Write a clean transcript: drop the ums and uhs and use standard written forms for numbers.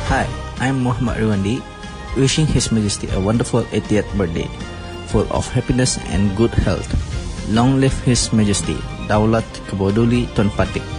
Hi, I'm Muhammad Rwandi, wishing His Majesty a wonderful 80th birthday, full of happiness and good health. Long live His Majesty, Daulat Kebodoli Tun Patik.